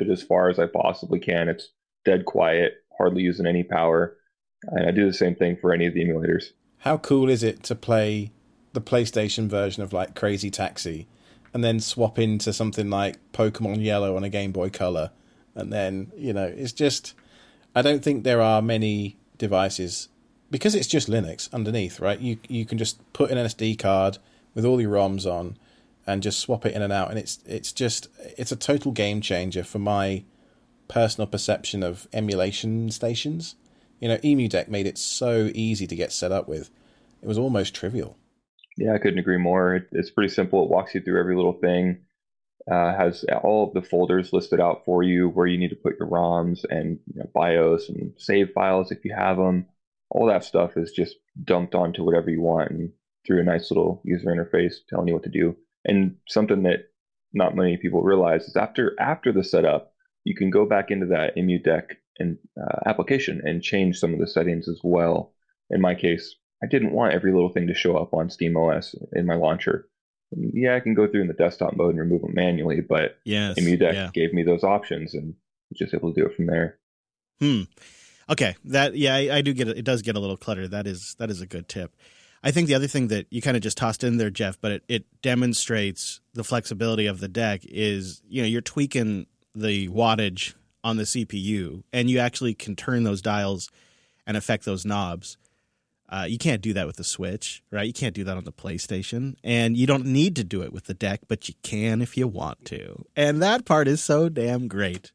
it as far as I possibly can. It's dead quiet, hardly using any power. And I do the same thing for any of the emulators. How cool is it to play the PlayStation version of like Crazy Taxi and then swap into something like Pokemon Yellow on a Game Boy Color? And then, it's just, I don't think there are many devices, because it's just Linux underneath, right? You can just put in an SD card with all your ROMs on and just swap it in and out. And it's a total game changer for my personal perception of emulation stations. EmuDeck made it so easy to get set up with. It was almost trivial. Yeah, I couldn't agree more. It's pretty simple. It walks you through every little thing. Has all of the folders listed out for you where you need to put your ROMs and BIOS and save files if you have them. All that stuff is just dumped onto whatever you want and through a nice little user interface telling you what to do. And something that not many people realize is after the setup, you can go back into that EmuDeck and application and change some of the settings as well. In my case, I didn't want every little thing to show up on SteamOS in my launcher. Yeah, I can go through in the desktop mode and remove them manually, but yes, EmuDeck gave me those options and was just able to do it from there. Okay, I do get it. It does get a little cluttered. That is a good tip. I think the other thing that you kind of just tossed in there, Jeff, but it demonstrates the flexibility of the deck is, you're tweaking the wattage on the CPU, and you actually can turn those dials and affect those knobs. You can't do that with the Switch, right? You can't do that on the PlayStation, and you don't need to do it with the deck, but you can if you want to. And that part is so damn great.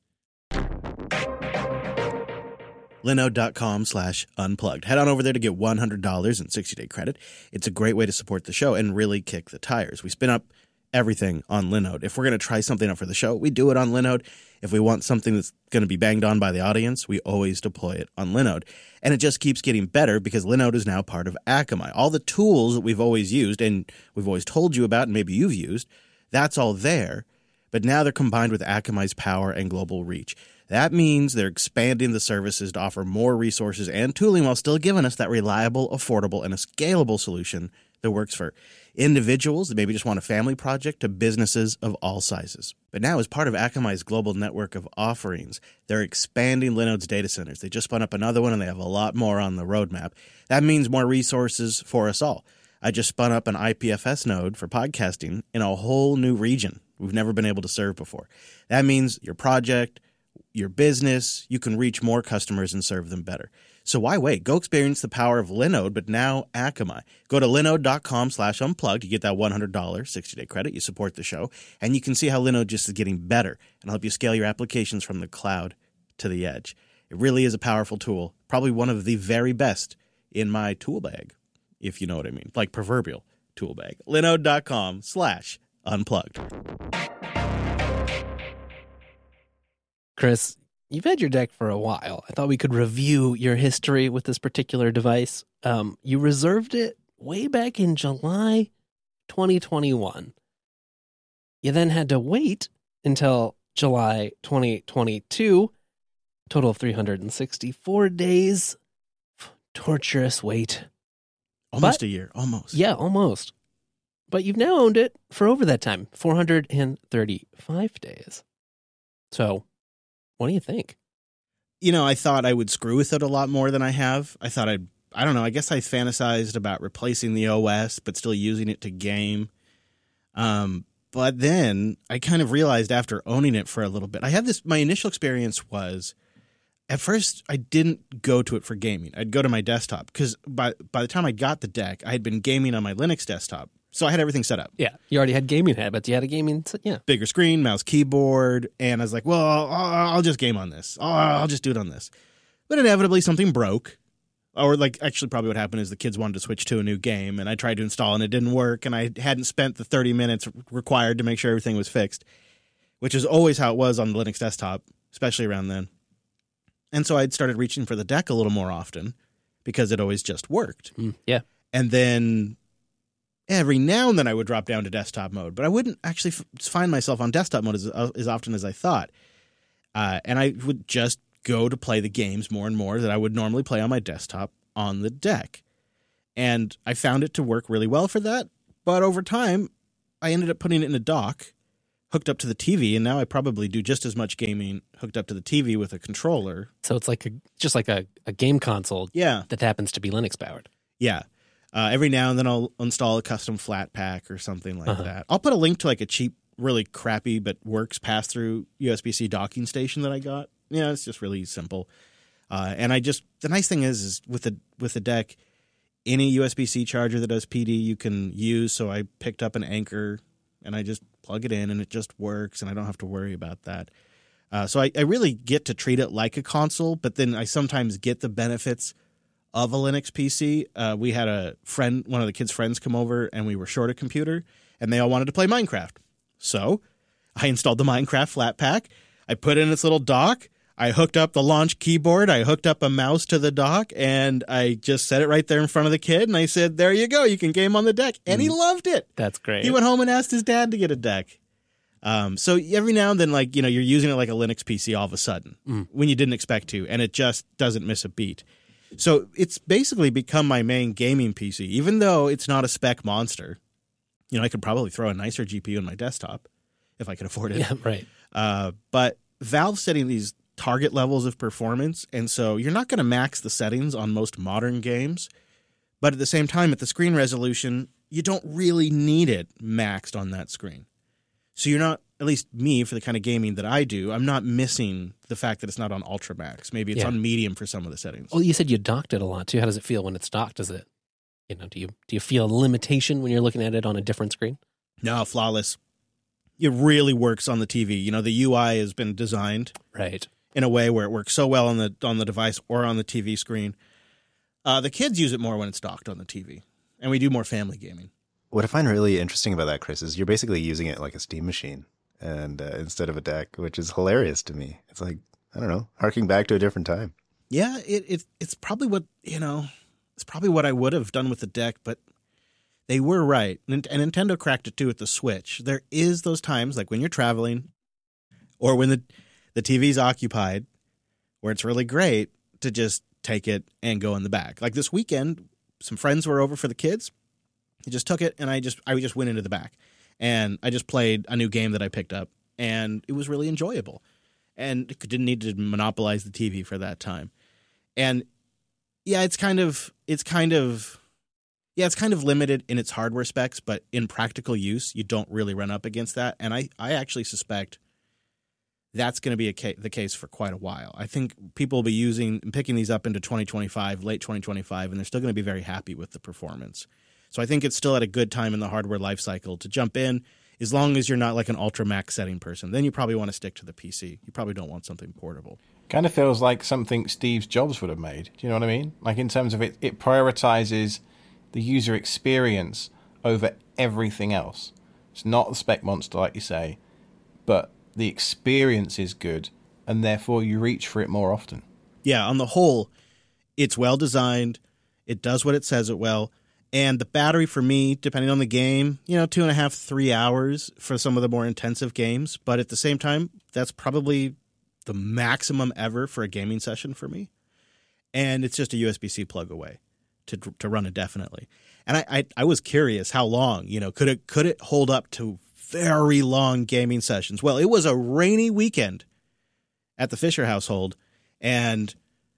Linode.com/unplugged. Head on over there to get $100 in 60-day credit. It's a great way to support the show and really kick the tires. We spin up everything on Linode. If we're going to try something out for the show, we do it on Linode. If we want something that's going to be banged on by the audience, we always deploy it on Linode. And it just keeps getting better because Linode is now part of Akamai. All the tools that we've always used and we've always told you about and maybe you've used, that's all there. But now they're combined with Akamai's power and global reach. That means they're expanding the services to offer more resources and tooling while still giving us that reliable, affordable, and a scalable solution that works for individuals that maybe just want a family project to businesses of all sizes. But now, as part of Akamai's global network of offerings, they're expanding Linode's data centers. They just spun up another one, and they have a lot more on the roadmap. That means more resources for us all. I just spun up an IPFS node for podcasting in a whole new region we've never been able to serve before. That means your project, your business, you can reach more customers and serve them better. So why wait? Go experience the power of Linode, but now Akamai. Go to linode.com/unplugged. You get that $100 60-day credit. You support the show, and you can see how Linode just is getting better and help you scale your applications from the cloud to the edge. It really is a powerful tool, probably one of the very best in my tool bag, if you know what I mean, like proverbial tool bag. Linode.com/unplugged. Chris, you've had your deck for a while. I thought we could review your history with this particular device. You reserved it way back in July 2021. You then had to wait until July 2022, total of 364 days. Torturous wait. Almost a year, almost. Yeah, almost. But you've now owned it for over that time, 435 days. So, what do you think? I thought I would screw with it a lot more than I have. I thought I don't know, I guess I fantasized about replacing the OS, but still using it to game. But then I kind of realized after owning it for a little bit, my initial experience was, at first I didn't go to it for gaming. I'd go to my desktop because by the time I got the deck, I had been gaming on my Linux desktop. So I had everything set up. Yeah, you already had gaming habits. You had a gaming, bigger screen, mouse, keyboard, and I was like, well, I'll just game on this. I'll just do it on this. But inevitably something broke. Or actually probably what happened is the kids wanted to switch to a new game, and I tried to install and it didn't work, and I hadn't spent the 30 minutes required to make sure everything was fixed, which is always how it was on the Linux desktop, especially around then. And so I'd started reaching for the deck a little more often because it always just worked. Yeah. And then every now and then I would drop down to desktop mode, but I wouldn't actually find myself on desktop mode as often as I thought. And I would just go to play the games more and more that I would normally play on my desktop on the deck. And I found it to work really well for that. But over time, I ended up putting it in a dock hooked up to the TV, and now I probably do just as much gaming hooked up to the TV with a controller. So it's like just like a game console Yeah. that happens to be Linux powered. Yeah. Every now and then I'll install a custom flat pack or something like that. I'll put a link to like a cheap, really crappy but works pass-through USB-C docking station that I got. Yeah, it's just really simple. And the nice thing is with the deck, any USB-C charger that does PD you can use. So I picked up an Anker and I just plug it in and it just works and I don't have to worry about that. So I really get to treat it like a console, but then I sometimes get the benefits of a Linux PC. We had a friend, one of the kids' friends come over and we were short a computer and they all wanted to play Minecraft. So I installed the Minecraft flat pack. I put in its little dock. I hooked up the launch keyboard. I hooked up a mouse to the dock, and I just set it right there in front of the kid. And I said, there you go. You can game on the deck. And he loved it. That's great. He went home and asked his dad to get a deck. So every now and then, like, you're using it like a Linux PC all of a sudden when you didn't expect to, and it just doesn't miss a beat. So it's basically become my main gaming PC, even though it's not a spec monster. I could probably throw a nicer GPU on my desktop if I could afford it. Yeah, right. But Valve's setting these target levels of performance, and so you're not going to max the settings on most modern games, but at the same time, at the screen resolution, you don't really need it maxed on that screen. So you're not, at least me, for the kind of gaming that I do, I'm not missing the fact that it's not on ultra max. Maybe it's on medium for some of the settings. Well, you said you docked it a lot too. How does it feel when it's docked? Does it, do you feel a limitation when you're looking at it on a different screen? No, flawless. It really works on the TV. The UI has been designed right in a way where it works so well on the device or on the TV screen. The kids use it more when it's docked on the TV, and we do more family gaming. What I find really interesting about that, Chris, is you're basically using it like a Steam machine and instead of a deck, which is hilarious to me. It's like, I don't know, harking back to a different time. Yeah, it's probably what, it's probably what I would have done with the deck, but they were right. And Nintendo cracked it too with the Switch. There is those times, like when you're traveling or when the TV's occupied, where it's really great to just take it and go in the back. Like this weekend, some friends were over for the kids. I just took it and I just went into the back and I just played a new game that I picked up and it was really enjoyable and didn't need to monopolize the TV for that time. And yeah, it's kind of limited in its hardware specs, but in practical use, you don't really run up against that. And I actually suspect that's going to be the case for quite a while. I think people will be picking these up into 2025, late 2025, and they're still going to be very happy with the performance. So I think it's still at a good time in the hardware life cycle to jump in, as long as you're not like an ultra max setting person. Then you probably want to stick to the PC. You probably don't want something portable. Kind of feels like something Steve Jobs would have made. Do you know what I mean? Like in terms of it prioritizes the user experience over everything else. It's not the spec monster, like you say, but the experience is good, and therefore you reach for it more often. Yeah, on the whole, it's well designed. It does what it says it will. And the battery for me, depending on the game, 2.5, 3 hours for some of the more intensive games. But at the same time, that's probably the maximum ever for a gaming session for me. And it's just a USB-C plug away to run indefinitely. And I was curious how long, could it hold up to very long gaming sessions? Well, it was a rainy weekend at the Fisher household, and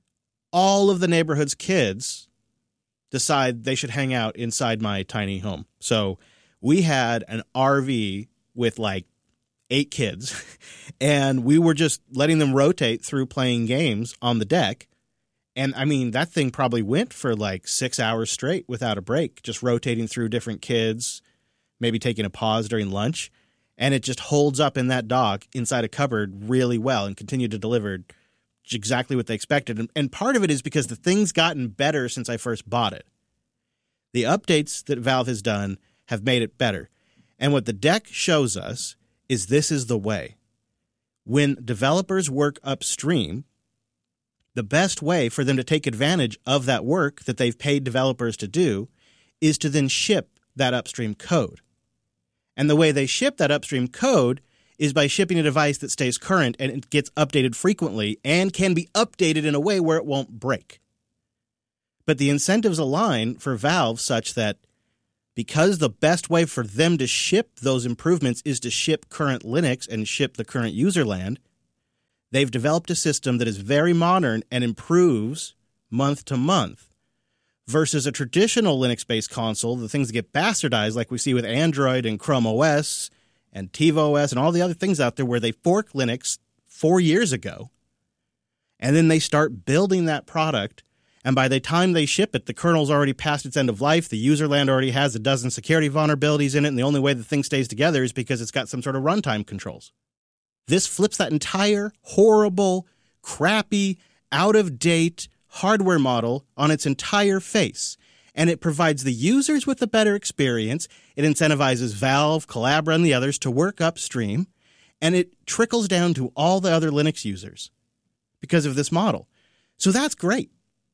all of the neighborhood's kids decide they should hang out inside my tiny home. So we had an RV with like 8 kids, and we were just letting them rotate through playing games on the deck. And I mean, that thing probably went for like 6 hours straight without a break, just rotating through different kids, maybe taking a pause during lunch. And it just holds up in that dock inside a cupboard really well and continued to deliver exactly what they expected. And part of it is because the thing's gotten better since I first bought it. The updates that Valve has done have made it better. And what the deck shows us is this is the way. When developers work upstream, the best way for them to take advantage of that work that they've paid developers to do is to then ship that upstream code. And the way they ship that upstream code is by shipping a device that stays current and it gets updated frequently and can be updated in a way where it won't break. But the incentives align for Valve such that because the best way for them to ship those improvements is to ship current Linux and ship the current user land, they've developed a system that is very modern and improves month to month versus a traditional Linux-based console, the things that get bastardized like we see with Android and Chrome OS and TiVo OS and all the other things out there where they fork Linux 4 years ago, and then they start building that product, and by the time they ship it, the kernel's already past its end of life, the user land already has a dozen security vulnerabilities in it, and the only way the thing stays together is because it's got some sort of runtime controls. This flips that entire horrible, crappy, out-of-date hardware model on its entire face, and it provides the users with a better experience. It incentivizes Valve, Collabora, and the others to work upstream, and it trickles down to all the other Linux users because of this model. So that's great.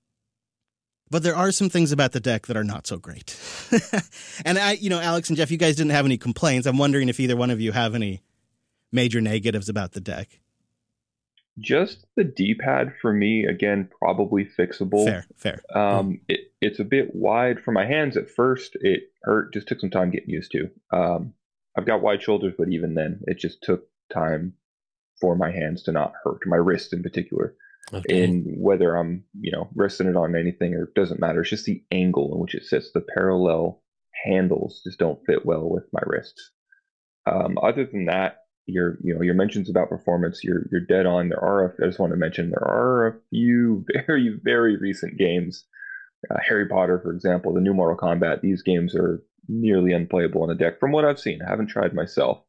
But there are some things about the deck that are not so great. And Alex and Jeff, you guys didn't have any complaints. I'm wondering if either one of you have any major negatives about the deck. Just the D-pad for me, again, probably fixable. Fair. It's a bit wide for my hands at first. It hurt, just took some time getting used to. I've got wide shoulders, but even then, it just took time for my hands to not hurt, my wrist in particular. Okay. And whether I'm, resting it on anything or it doesn't matter. It's just the angle in which it sits. The parallel handles just don't fit well with my wrists. Other than that, your mentions about performance, you're dead on. I just want to mention there are a few very, very recent games. Harry Potter, for example, the new Mortal Kombat. These games are nearly unplayable on the deck from what I've seen. I haven't tried myself.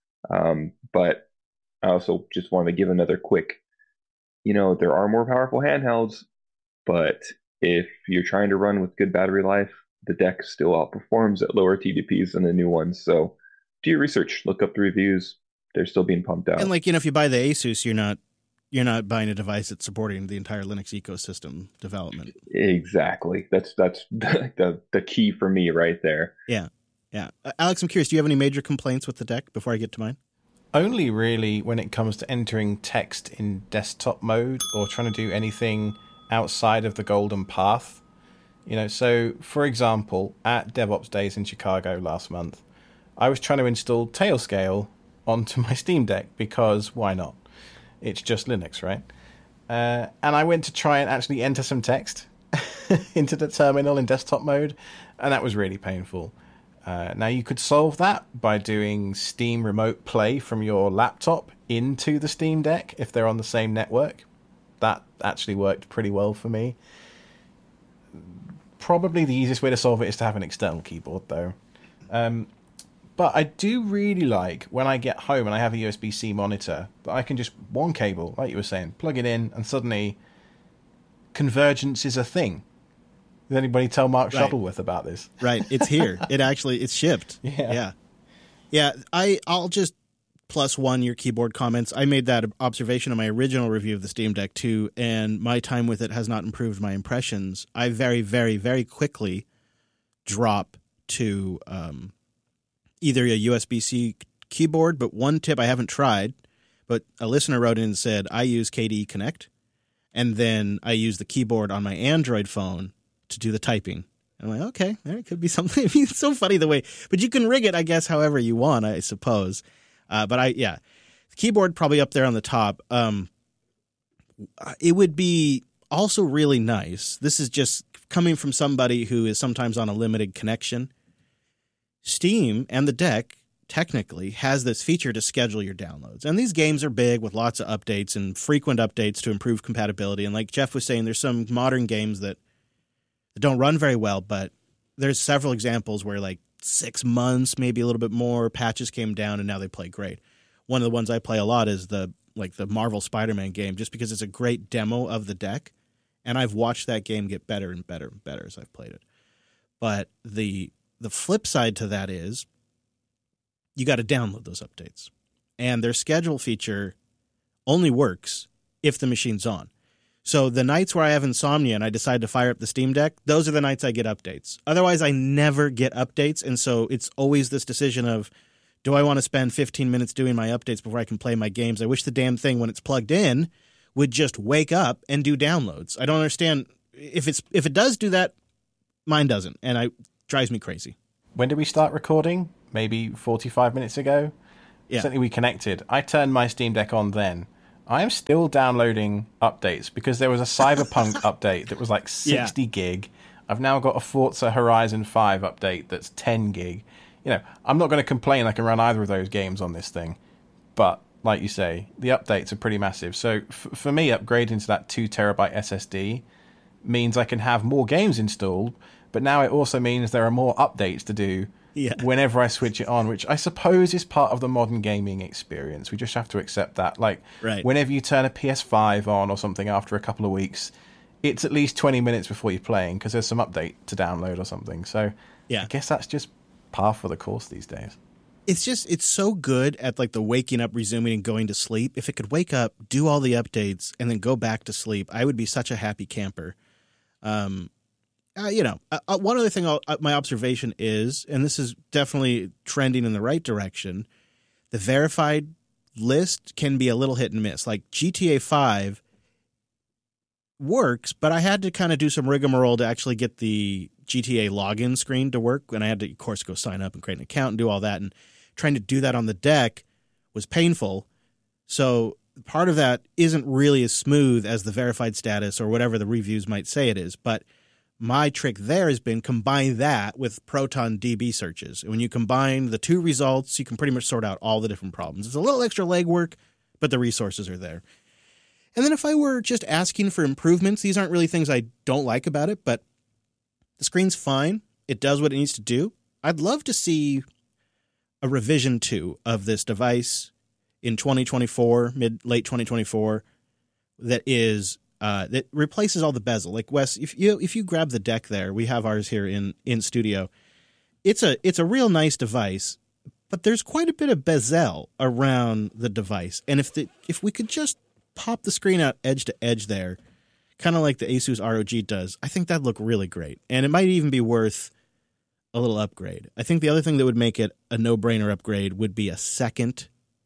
But I also just want to give another quick, there are more powerful handhelds, but if you're trying to run with good battery life, the deck still outperforms at lower TDPs than the new ones. So do your research, look up the reviews. They're still being pumped out. And if you buy the Asus, you're not buying a device that's supporting the entire Linux ecosystem development. Exactly. That's the key for me right there. Yeah. Alex, I'm curious, do you have any major complaints with the deck before I get to mine? Only really when it comes to entering text in desktop mode or trying to do anything outside of the golden path. So for example, at DevOps Days in Chicago last month, I was trying to install Tailscale onto my Steam Deck because why not? It's just Linux, right? And I went to try and actually enter some text into the terminal in desktop mode, and that was really painful. Now, you could solve that by doing Steam Remote Play from your laptop into the Steam Deck if they're on the same network. That actually worked pretty well for me. Probably the easiest way to solve it is to have an external keyboard, though. But I do really like when I get home and I have a USB-C monitor that I can just one cable, like you were saying, plug it in, and suddenly convergence is a thing. Did anybody tell Mark Shuttleworth about this? Right, it's here. It's shipped. Yeah. I'll just +1 your keyboard comments. I made that observation in my original review of the Steam Deck too, and my time with it has not improved my impressions. I very, very, very quickly drop to either a USB-C keyboard, but one tip I haven't tried, but a listener wrote in and said, I use KDE Connect, and then I use the keyboard on my Android phone to do the typing. And I'm like, okay, there could be something. It's so funny the way, but you can rig it, I guess, however you want, I suppose. The keyboard probably up there on the top. It would be also really nice. This is just coming from somebody who is sometimes on a limited connection. Steam and the deck technically has this feature to schedule your downloads. And these games are big with lots of updates and frequent updates to improve compatibility. And like Jeff was saying, there's some modern games that don't run very well, but there's several examples where 6 months, maybe a little bit more, patches came down and now they play great. One of the ones I play a lot is the Marvel Spider-Man game, just because it's a great demo of the deck. And I've watched that game get better and better and better as I've played it. But the flip side to that is you got to download those updates. And their schedule feature only works if the machine's on. So the nights where I have insomnia and I decide to fire up the Steam Deck, those are the nights I get updates. Otherwise, I never get updates. And so it's always this decision of, do I want to spend 15 minutes doing my updates before I can play my games? I wish the damn thing, when it's plugged in, would just wake up and do downloads. I don't understand. If it does do that, mine doesn't. And it drives me crazy. when did we start recording? Maybe 45 minutes ago? Yeah. Certainly we connected. I turned my Steam Deck on then. I am still downloading updates because there was a Cyberpunk update that was like 60 gig. I've now got a Forza Horizon 5 update that's 10 gig. You know, I'm not going to complain. I can run either of those games on this thing. But, like you say, the updates are pretty massive. So, for me, upgrading to that 2 terabyte SSD means I can have more games installed, but now it also means there are more updates to do whenever I switch it on, which I suppose is part of the modern gaming experience. We just have to accept that. Like, whenever you turn a PS5 on or something after a couple of weeks, it's at least 20 minutes before you're playing because there's some update to download or something. So I guess that's just par for the course these days. It's so good at like the waking up, resuming, and going to sleep. If it could wake up, do all the updates, and then go back to sleep, I would be such a happy camper. One other thing my observation is, and this is definitely trending in the right direction, the verified list can be a little hit and miss. Like GTA 5 works, but I had to kind of do some rigmarole to actually get the GTA login screen to work, and I had to, of course, go sign up and create an account and do all that, and trying to do that on the deck was painful. So part of that isn't really as smooth as the verified status or whatever the reviews might say it is, but my trick there has been combine that with Proton DB searches. And when you combine the two results, you can pretty much sort out all the different problems. It's a little extra legwork, but the resources are there. And then if I were just asking for improvements, these aren't really things I don't like about it, but the screen's fine. It does what it needs to do. I'd love to see a revision 2 of this device in 2024, late 2024, that is that replaces all the bezel. Like Wes, if you grab the deck there, we have ours here in studio. It's a real nice device, but there's quite a bit of bezel around the device. And if we could just pop the screen out edge to edge there, kind of like the Asus ROG does, I think that'd look really great. And it might even be worth a little upgrade. I think the other thing that would make it a no-brainer upgrade would be a second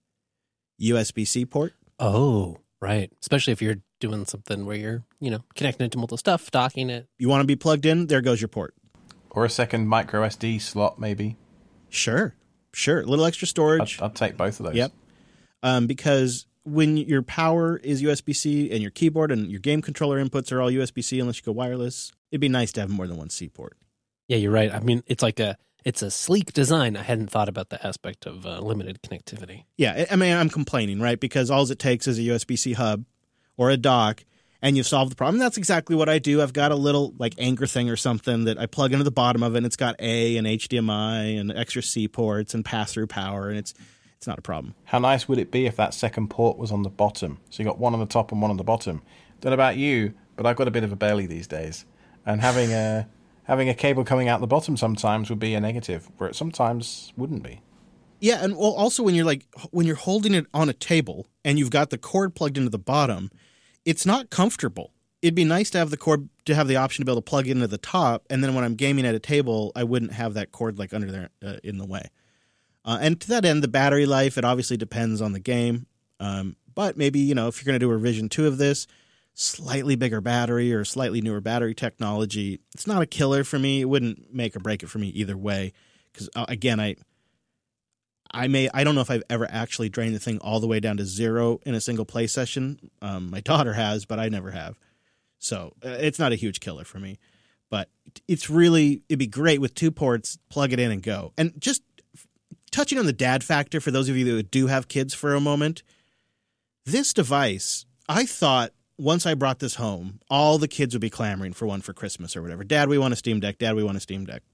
USB-C port. Oh, right. Especially if you're doing something where you're, connecting it to multiple stuff, docking it. You want to be plugged in? There goes your port. Or a second micro SD slot, maybe. Sure. A little extra storage. I'd take both of those. Yep. Because when your power is USB-C and your keyboard and your game controller inputs are all USB-C unless you go wireless, it'd be nice to have more than one C port. Yeah, you're right. I mean, it's a sleek design. I hadn't thought about the aspect of limited connectivity. Yeah, I mean, I'm complaining, right? Because all it takes is a USB-C hub or a dock, and you've solved the problem. That's exactly what I do. I've got a little like Anchor thing or something that I plug into the bottom of it, and it's got A and HDMI and extra C ports and pass-through power, and it's not a problem. How nice would it be if that second port was on the bottom? So you got one on the top and one on the bottom. Don't know about you, but I've got a bit of a belly these days, and having a cable coming out the bottom sometimes would be a negative, where it sometimes wouldn't be. Yeah, and also when you're holding it on a table and you've got the cord plugged into the bottom, it's not comfortable. It'd be nice to have the cord, to have the option to be able to plug into the top, and then when I'm gaming at a table, I wouldn't have that cord like under there in the way. And to that end, the battery life, it obviously depends on the game. But maybe, if you're going to do a revision 2 of this, slightly bigger battery or slightly newer battery technology, it's not a killer for me. It wouldn't make or break it for me either way. Because, again, I don't know if I've ever actually drained the thing all the way down to 0 in a single play session. My daughter has, but I never have. So it's not a huge killer for me. But it'd be great with 2 ports, plug it in and go. And just touching on the dad factor, for those of you that do have kids for a moment, this device, I thought once I brought this home, all the kids would be clamoring for one for Christmas or whatever. Dad, we want a Steam Deck. Dad, we want a Steam Deck.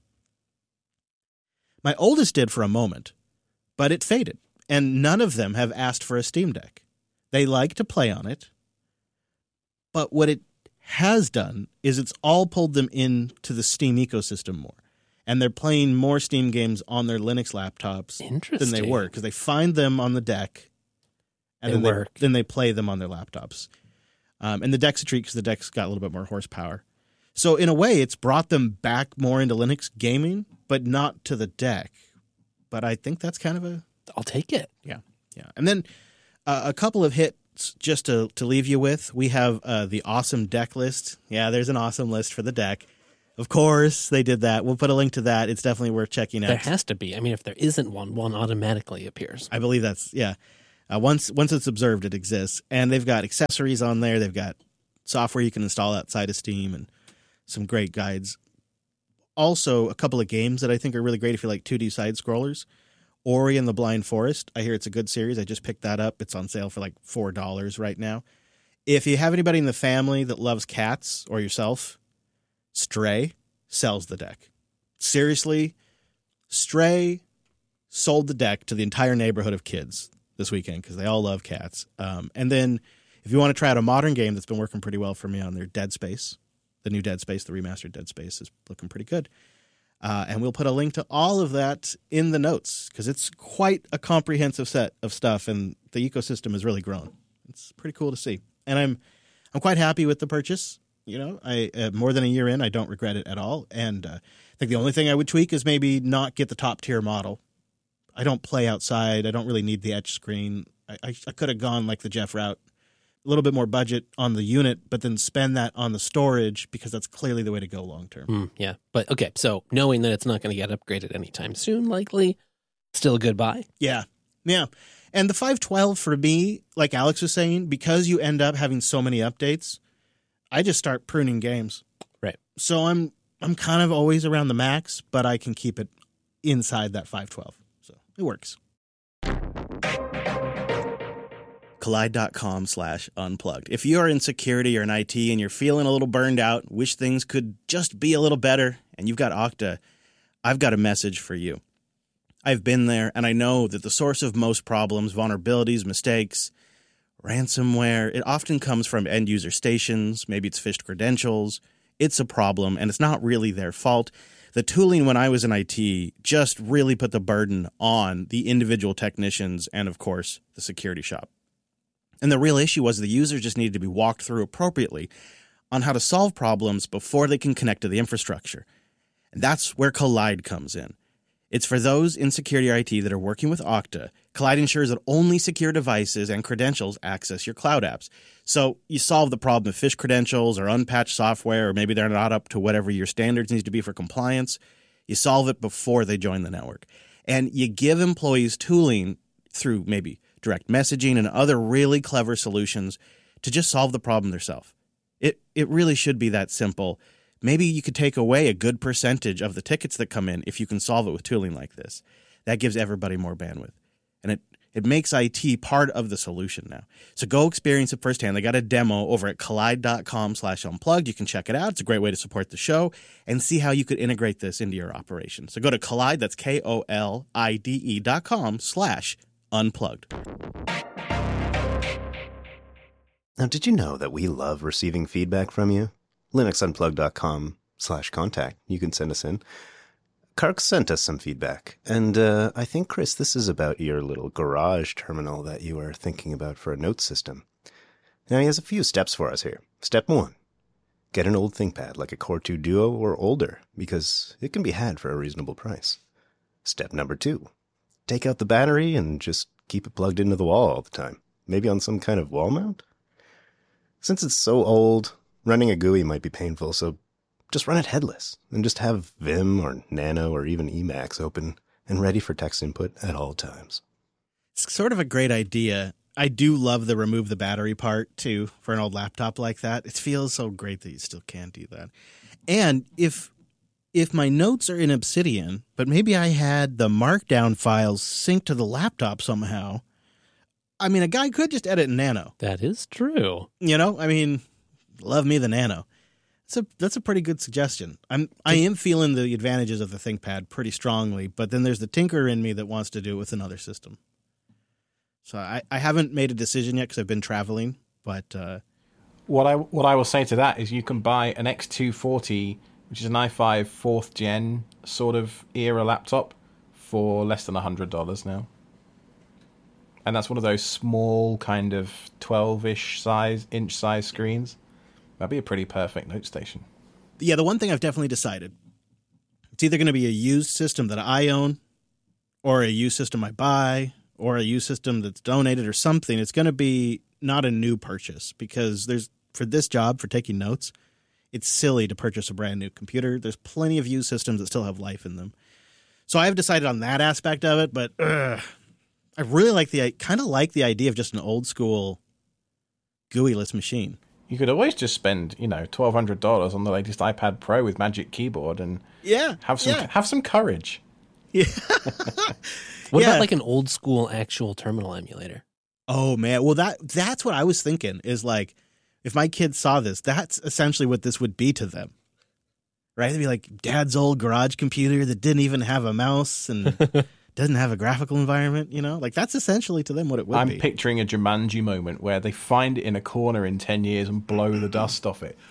My oldest did for a moment, but it faded, and none of them have asked for a Steam Deck. They like to play on it, but what it has done is it's all pulled them into the Steam ecosystem more. And they're playing more Steam games on their Linux laptops than they were, because they find them on the deck, and then they play them on their laptops. And the deck's a treat because the deck's got a little bit more horsepower. So in a way, it's brought them back more into Linux gaming, but not to the deck. But I think that's kind of I'll take it. Yeah. And then a couple of hits just to leave you with. We have the awesome deck list. Yeah, there's an awesome list for the deck. Of course, they did that. We'll put a link to that. It's definitely worth checking out. There has to be. I mean, if there isn't one automatically appears. I believe that's, yeah. Once it's observed, it exists. And they've got accessories on there. They've got software you can install outside of Steam and some great guides. Also, a couple of games that I think are really great if you like 2D side-scrollers. Ori and the Blind Forest. I hear it's a good series. I just picked that up. It's on sale for like $4 right now. If you have anybody in the family that loves cats or yourself, Stray sells the deck. Seriously, Stray sold the deck to the entire neighborhood of kids this weekend because they all love cats. And then if you want to try out a modern game that's been working pretty well for me on there, Dead Space. The new Dead Space, the remastered Dead Space, is looking pretty good. And we'll put a link to all of that in the notes because it's quite a comprehensive set of stuff, and the ecosystem has really grown. It's pretty cool to see. And I'm quite happy with the purchase. You know, I more than a year in, I don't regret it at all. And I think the only thing I would tweak is maybe not get the top tier model. I don't play outside. I don't really need the etch screen. I could have gone like the Jeff route, a little bit more budget on the unit, but then spend that on the storage because that's clearly the way to go long term. Yeah. But okay, so knowing that it's not going to get upgraded anytime soon, likely, still a good buy. Yeah. Yeah. And the 512 for me, like Alex was saying, because you end up having so many updates, I just start pruning games. Right. So I'm kind of always around the max, but I can keep it inside that 512. So it works. Collide.com/unplugged. If you are in security or in IT and you're feeling a little burned out, wish things could just be a little better, and you've got Okta, I've got a message for you. I've been there, and I know that the source of most problems, vulnerabilities, mistakes, ransomware, it often comes from end-user stations. Maybe it's phished credentials. It's a problem, and it's not really their fault. The tooling when I was in IT just really put the burden on the individual technicians and, of course, the security shop. And the real issue was the users just needed to be walked through appropriately on how to solve problems before they can connect to the infrastructure. And that's where Collide comes in. It's for those in security or IT that are working with Okta. Collide ensures that only secure devices and credentials access your cloud apps. So you solve the problem of phished credentials or unpatched software, or maybe they're not up to whatever your standards need to be for compliance. You solve it before they join the network. And you give employees tooling through maybe direct messaging and other really clever solutions to just solve the problem themselves. It really should be that simple. Maybe you could take away a good percentage of the tickets that come in if you can solve it with tooling like this. That gives everybody more bandwidth. And it makes IT part of the solution now. So go experience it firsthand. They got a demo over at collide.com/unplugged. You can check it out. It's a great way to support the show and see how you could integrate this into your operation. So go to Collide, that's KOLIDE.com/unplugged. Now, did you know that we love receiving feedback from you? linuxunplugged.com/contact. You can send us in. Kark sent us some feedback, and I think, Chris, this is about your little garage terminal that you are thinking about for a note system. Now, he has a few steps for us here. Step 1, get an old ThinkPad like a Core 2 Duo or older, because it can be had for a reasonable price. Step number 2, take out the battery and just keep it plugged into the wall all the time, maybe on some kind of wall mount. Since it's so old, running a GUI might be painful, so just run it headless and just have Vim or Nano or even Emacs open and ready for text input at all times. It's sort of a great idea. I do love the remove the battery part, too, for an old laptop like that. It feels so great that you still can do that. And if my notes are in Obsidian, but maybe I had the Markdown files synced to the laptop somehow, I mean, a guy could just edit in Nano. That is true. You know, I mean, love me the Nano. That's a pretty good suggestion. I am feeling the advantages of the ThinkPad pretty strongly, but then there's the tinker in me that wants to do it with another system. So I haven't made a decision yet because I've been traveling, but what I will say to that is you can buy an X240, which is an i5 4th gen sort of era laptop, for less than $100 now. And that's one of those small kind of 12-ish inch size screens. That'd be a pretty perfect note station. Yeah, the one thing I've definitely decided, it's either going to be a used system that I own, or a used system I buy, or a used system that's donated or something. It's going to be not a new purchase, because for this job, for taking notes, it's silly to purchase a brand new computer. There's plenty of used systems that still have life in them. So I have decided on that aspect of it, but I really like the idea of just an old school GUI-less machine. You could always just spend, $1,200 on the latest iPad Pro with Magic Keyboard and have some courage. Yeah. What about like an old school actual terminal emulator? Oh man, well that's what I was thinking is like if my kids saw this, that's essentially what this would be to them. Right? They'd be like Dad's old garage computer that didn't even have a mouse and doesn't have a graphical environment, Like that's essentially to them what it would be. I'm picturing a Jumanji moment where they find it in a corner in 10 years and blow the dust off it.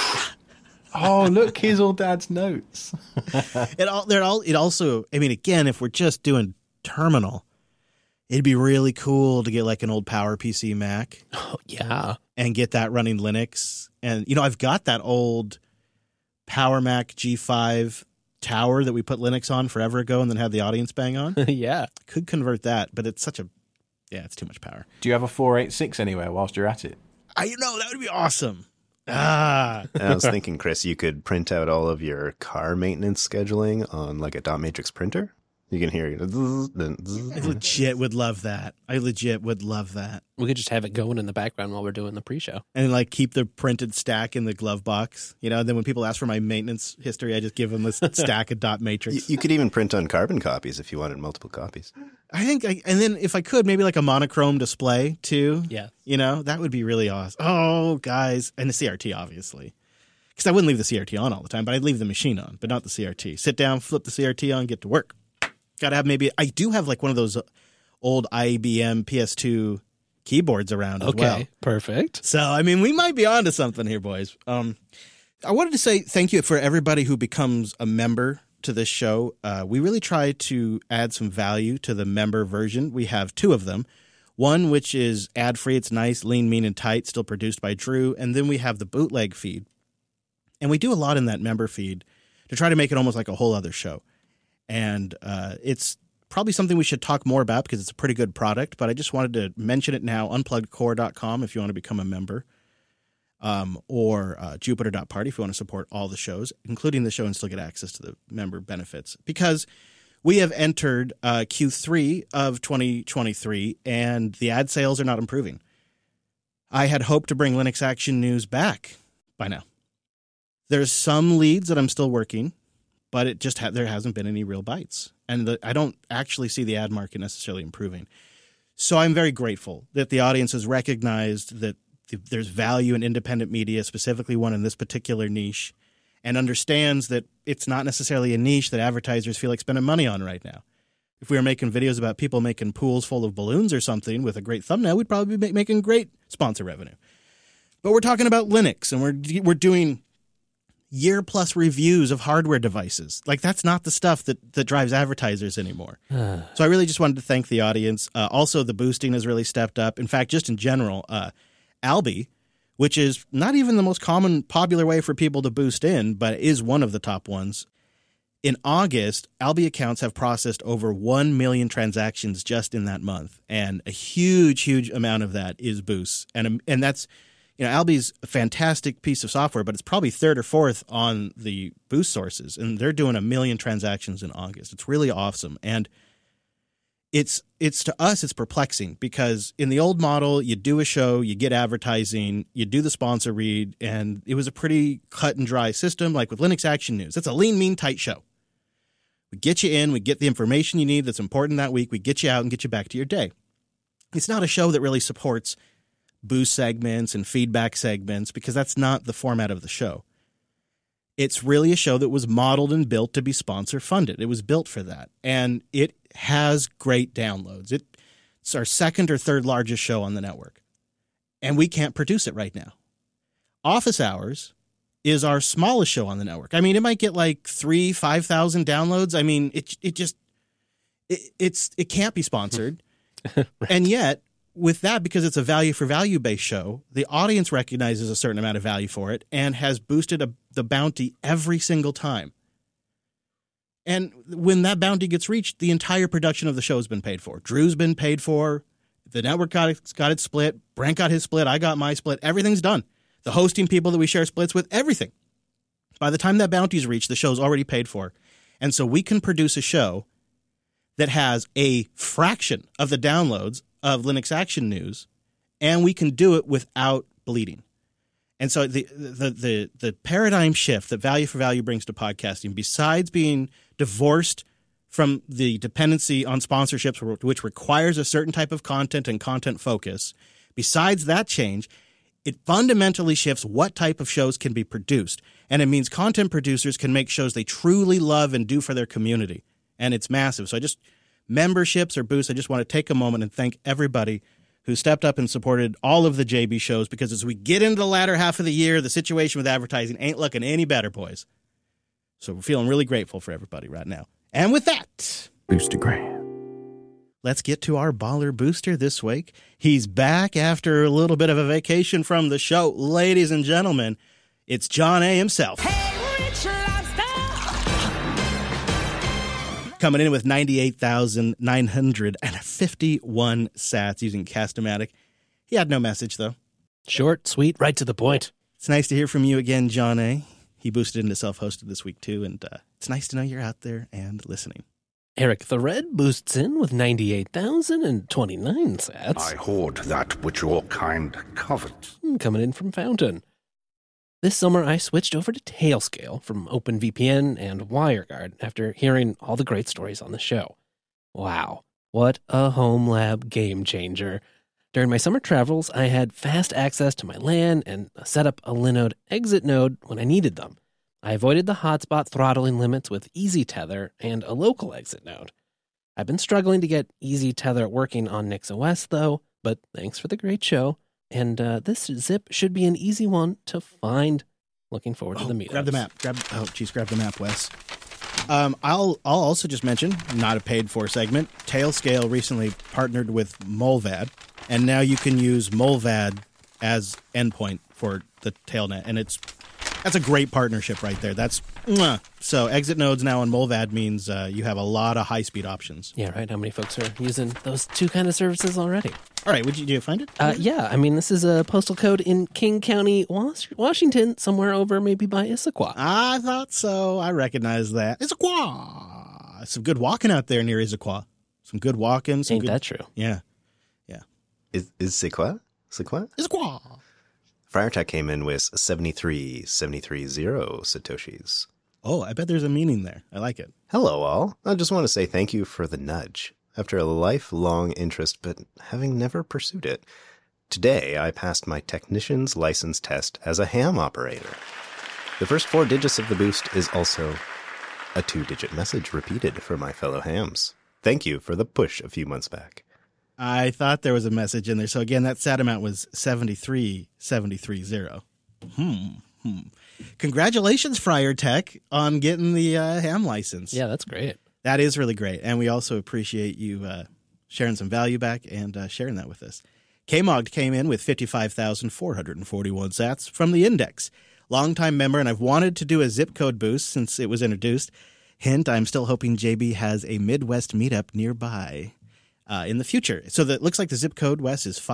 Oh, look, here's all Dad's notes. It also, I mean, again, if we're just doing terminal, it'd be really cool to get like an old PowerPC Mac. Oh, yeah. And get that running Linux. And, I've got that old Power Mac G5 tower that we put Linux on forever ago and then had the audience bang on. Yeah. Could convert that, but it's it's too much power. Do you have a 486 anywhere whilst you're at it? That would be awesome. I was thinking, Chris, you could print out all of your car maintenance scheduling on like a dot matrix printer. You can hear it. I legit would love that. We could just have it going in the background while we're doing the pre-show. And like keep the printed stack in the glove box. And then when people ask for my maintenance history, I just give them this stack of dot matrix. You could even print on carbon copies if you wanted multiple copies. I think, and then if I could, maybe like a monochrome display too. Yeah. That would be really awesome. Oh, guys. And the CRT, obviously. Because I wouldn't leave the CRT on all the time, but I'd leave the machine on, but not the CRT. Sit down, flip the CRT on, get to work. Got to have I do have like one of those old IBM PS2 keyboards around as well. Okay, perfect. So, I mean, we might be onto something here, boys. I wanted to say thank you for everybody who becomes a member to this show. We really try to add some value to the member version. We have two of them. One, which is ad-free. It's nice, lean, mean, and tight, still produced by Drew. And then we have the bootleg feed. And we do a lot in that member feed to try to make it almost like a whole other show. And it's probably something we should talk more about because it's a pretty good product, but I just wanted to mention it now, unpluggedcore.com if you want to become a member, or jupiter.party if you want to support all the shows, including the show, and still get access to the member benefits. Because we have entered Q3 of 2023, and the ad sales are not improving. I had hoped to bring Linux Action News back by now. There's some leads that I'm still working, but it just there hasn't been any real bites. And I don't actually see the ad market necessarily improving. So I'm very grateful that the audience has recognized that there's value in independent media, specifically one in this particular niche, and understands that it's not necessarily a niche that advertisers feel like spending money on right now. If we were making videos about people making pools full of balloons or something with a great thumbnail, we'd probably be making great sponsor revenue. But we're talking about Linux, and we're doing year-plus reviews of hardware devices. Like, that's not the stuff that drives advertisers anymore. So I really just wanted to thank the audience. Also, the boosting has really stepped up. In fact, just in general, Alby, which is not even the most common, popular way for people to boost in, but is one of the top ones. In August, Alby accounts have processed over 1 million transactions just in that month. And a huge, huge amount of that is boosts. And that's... Alby's a fantastic piece of software, but it's probably third or fourth on the boost sources, and they're doing 1 million transactions in August. It's really awesome, and it's to us, it's perplexing because in the old model, you do a show, you get advertising, you do the sponsor read, and it was a pretty cut and dry system. Like with Linux Action News, it's a lean, mean, tight show. We get you in, we get the information you need that's important that week, we get you out and get you back to your day. It's not a show that really supports boost segments and feedback segments because that's not the format of the show. It's really a show that was modeled and built to be sponsor funded. It was built for that. And it has great downloads. It's our second or third largest show on the network. And we can't produce it right now. Office Hours is our smallest show on the network. I mean, it might get like 5,000 downloads. I mean, it can't be sponsored. Right. And yet, with that, because it's a value for value based show, the audience recognizes a certain amount of value for it and has boosted the bounty every single time. And when that bounty gets reached, the entire production of the show has been paid for. Drew's been paid for. The network got its split. Brent got his split. I got my split. Everything's done. The hosting people that we share splits with, everything. By the time that bounty's reached, the show's already paid for. And so we can produce a show that has a fraction of the downloads of Linux Action News, and we can do it without bleeding. And so the paradigm shift that Value for Value brings to podcasting, besides being divorced from the dependency on sponsorships, which requires a certain type of content and content focus, besides that change, it fundamentally shifts what type of shows can be produced. And it means content producers can make shows they truly love and do for their community. And it's massive. So memberships or boosts, I just want to take a moment and thank everybody who stepped up and supported all of the JB shows, because as we get into the latter half of the year, the situation with advertising ain't looking any better, boys. So we're feeling really grateful for everybody right now. And with that, Boostergram. Let's get to our baller booster this week. He's back after a little bit of a vacation from the show. Ladies and gentlemen, it's John A. himself. Hey, Rich Lobster! Coming in with 98,951 sats using Cast-O-Matic. He had no message, though. Short, sweet, right to the point. It's nice to hear from you again, John A. He boosted into self-hosted this week, too, and it's nice to know you're out there and listening. Eric the Red boosts in with 98,029 sats. I hoard that which your kind covet. Coming in from Fountain. This summer, I switched over to Tailscale from OpenVPN and WireGuard after hearing all the great stories on the show. Wow, what a home lab game changer. During my summer travels, I had fast access to my LAN and set up a Linode exit node when I needed them. I avoided the hotspot throttling limits with Easy Tether and a local exit node. I've been struggling to get Easy Tether working on NixOS, though, but thanks for the great show. And this zip should be an easy one to find. Looking forward to the meetups. Grab the map. Grab the map, Wes. I'll also just mention, not a paid-for segment, Tailscale recently partnered with Molvad, and now you can use Molvad as endpoint for the Tailnet, and that's a great partnership right there. So exit nodes now on Molvad means you have a lot of high-speed options. Yeah, right. How many folks are using those two kind of services already? All right, did you find it? Yeah, I mean, this is a postal code in King County, Washington, somewhere over maybe by Issaquah. I thought so. I recognize that. Issaquah. Some good walking out there near Issaquah. Some good walking. Ain't that true? Yeah. Is Sequoia? Issaquah. FriarTech came in with 73730 Satoshis. Oh, I bet there's a meaning there. I like it. Hello, all. I just want to say thank you for the nudge. After a lifelong interest, but having never pursued it, today I passed my technician's license test as a ham operator. The first 4 digits of the boost is also a 2-digit message repeated for my fellow hams. Thank you for the push a few months back. I thought there was a message in there. So again, that SAT amount was 73730. Congratulations, FriarTech, on getting the ham license. Yeah, that's great. That is really great. And we also appreciate you sharing some value back and sharing that with us. Kmogged came in with 55,441 sats from the Index. Longtime member, and I've wanted to do a zip code boost since it was introduced. Hint, I'm still hoping JB has a Midwest meetup nearby in the future. So that looks like the zip code, Wes, is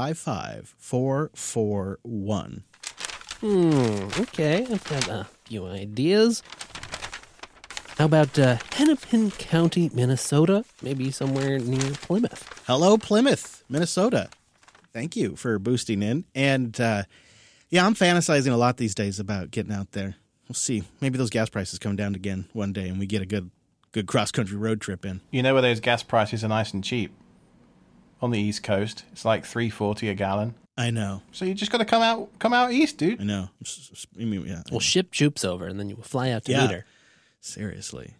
55441. Okay. I've got a few ideas. How about Hennepin County, Minnesota? Maybe somewhere near Plymouth. Hello, Plymouth, Minnesota. Thank you for boosting in. And yeah, I'm fantasizing a lot these days about getting out there. We'll see. Maybe those gas prices come down again one day and we get a good cross-country road trip in. You know where those gas prices are nice and cheap? On the East Coast. It's like $3.40 a gallon. I know. So you just got to come out east, dude. I know. I mean, yeah. We'll ship Jupes over and then you will fly out to meet her. Seriously.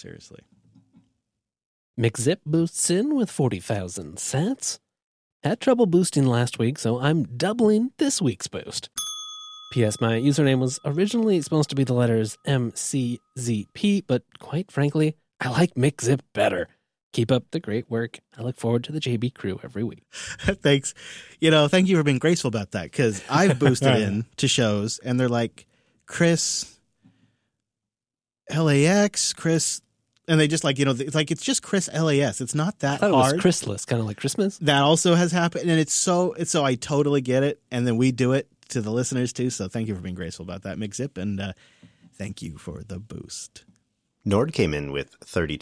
McZip boosts in with 40,000 sats. Had trouble boosting last week, so I'm doubling this week's boost. P.S. My username was originally supposed to be the letters MCZP, but quite frankly, I like McZip better. Keep up the great work. I look forward to the JB crew every week. Thanks. Thank you for being graceful about that, because I've boosted in to shows, and they're like, Chris LAX, Chris, and they just it's like, it's just Chris LAS. It's not that hard. I thought it was Chrisless, kind of like Christmas. That also has happened, and it's so I totally get it, and then we do it to the listeners too, so thank you for being graceful about that, McZip, and Thank you for the boost. Nord came in with